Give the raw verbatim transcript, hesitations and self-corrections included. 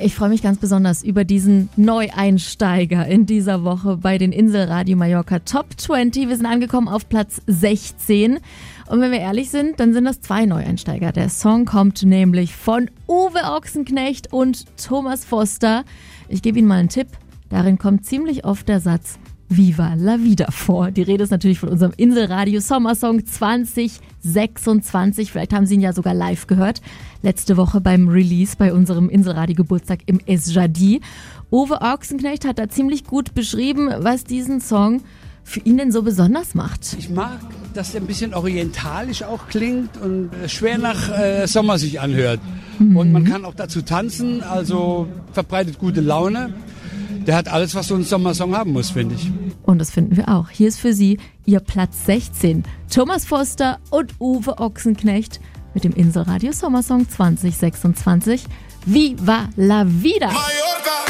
Ich freue mich ganz besonders über diesen Neueinsteiger in dieser Woche bei den Inselradio Mallorca Top zwanzig. Wir sind angekommen auf Platz sechzehn. Und wenn wir ehrlich sind, dann sind das zwei Neueinsteiger. Der Song kommt nämlich von Uwe Ochsenknecht und Thomas Foster. Ich gebe Ihnen mal einen Tipp. Darin kommt ziemlich oft der Satz Viva la Vida vor. Die Rede ist natürlich von unserem Inselradio Sommersong zwanzig sechsundzwanzig. Vielleicht haben Sie ihn ja sogar live gehört. Letzte Woche beim Release bei unserem Inselradio-Geburtstag im Esjadi. Uwe Ochsenknecht hat da ziemlich gut beschrieben, was diesen Song für ihn denn so besonders macht. Ich mag, dass er ein bisschen orientalisch auch klingt und schwer nach äh, Sommer sich anhört. Mhm. Und man kann auch dazu tanzen, also verbreitet gute Laune. Der hat alles, was so ein Sommersong haben muss, finde ich. Und das finden wir auch. Hier ist für Sie Ihr Platz sechzehn. Thomas Foster und Uwe Ochsenknecht mit dem Inselradio Sommersong zwanzig sechsundzwanzig. Viva la Vida!